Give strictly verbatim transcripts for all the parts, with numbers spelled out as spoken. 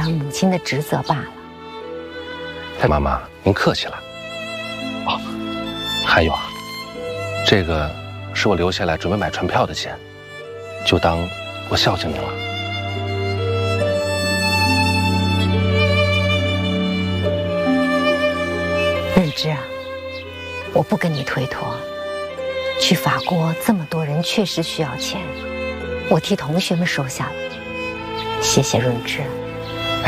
了母亲的职责罢了。 太妈妈，您客气了。哦，还有啊，这个是我留下来准备买船票的钱，就当我孝敬您了。 润之啊，我不跟你推脱。去法国这么多人，确实需要钱，我替同学们收下了。谢谢润之。 哎，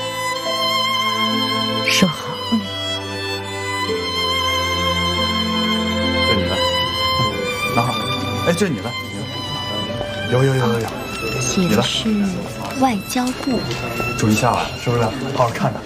收好。嗯。 这你的，拿好。哎，这是你的，有有有有有。 写的是外交部。 注意一下啊，是不是？好好看看。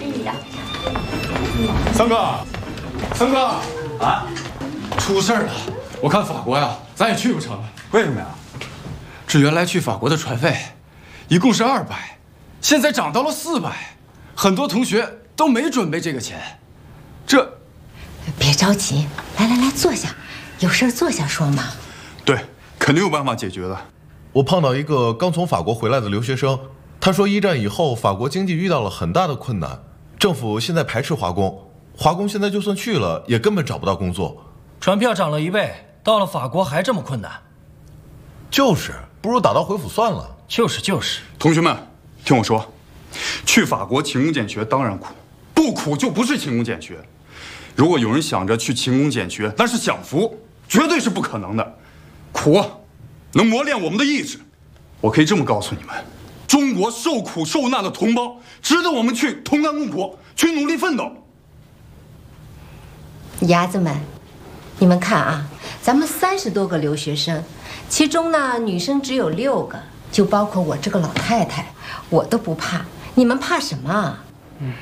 三哥，三哥啊，出事了！我看法国呀，咱也去不成了。为什么呀？这原来去法国的船费，一共是二百，现在涨到了四百，很多同学都没准备这个钱。这， 别着急，来来来，坐下，有事坐下说嘛。 对，肯定有办法解决的。 我碰到一个刚从法国回来的留学生，他说一战以后法国经济遇到了很大的困难，政府现在排斥华工，华工现在就算去了，也根本找不到工作。 船票涨了一倍，到了法国还这么困难。 就是，不如打道回府算了。 就是就是。 同学们，听我说，去法国勤工俭学当然苦，不苦就不是勤工俭学。如果有人想着去勤工俭学，那是享福，绝对是不可能的。苦，能磨练我们的意志。我可以这么告诉你们，中国受苦受难的同胞，值得我们去同甘共苦，去努力奋斗。 伢子们，你们看啊，咱们三十多个留学生，其中呢女生只有六个，就包括我这个老太太，我都不怕，你们怕什么啊？ 嗯。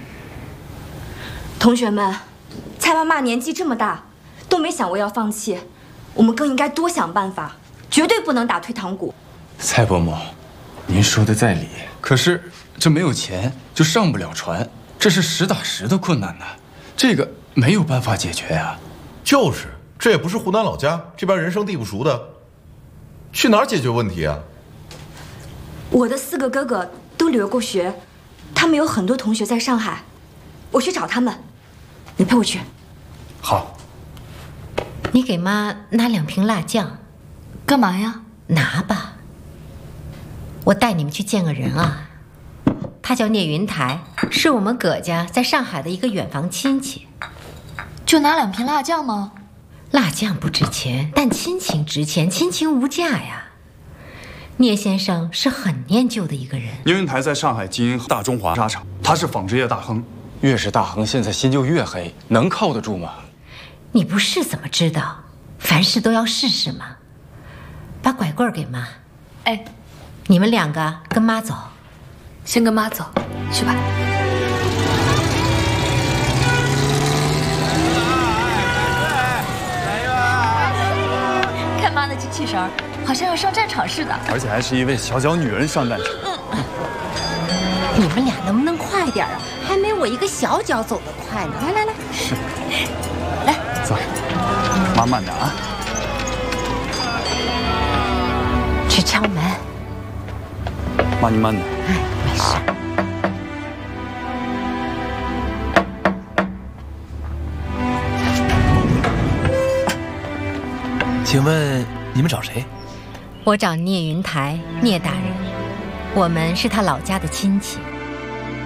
同学们，蔡妈妈年纪这么大，都没想过要放弃，我们更应该多想办法，绝对不能打退堂鼓。 蔡伯母，您说的在理，可是这没有钱就上不了船，这是实打实的困难呐，这个没有办法解决呀。 就是，这也不是湖南老家，这边人生地不熟的，去哪儿解决问题啊？ 我的四个哥哥都留过学，他们有很多同学在上海，我去找他们，你陪我去。 好。 你给妈拿两瓶辣酱。 干嘛呀？ 拿吧。我带你们去见个人啊，他叫聂云台，是我们葛家在上海的一个远房亲戚。 就拿两瓶辣酱吗？ 辣酱不值钱，但亲情值钱，亲情无价呀。聂先生是很念旧的一个人。 聂云台在上海经营大中华纱厂，他是纺织业大亨。越是大亨，现在心就越黑，能靠得住吗？ 你不试怎么知道？凡事都要试试嘛。把拐棍给妈。 哎， 你们两个跟妈走。 先跟妈走，去吧。看妈的精气神儿，好像要上战场似的。而且还是一位小脚女人上战场。 嗯、你们俩能不能快点啊？还没我一个小脚走得快呢。来来来， 是， 来， 走，妈慢点啊。 去敲门。 妈，你慢点。 哎，没事。 请问你们找谁？ 我找聂云台，聂大人，我们是他老家的亲戚。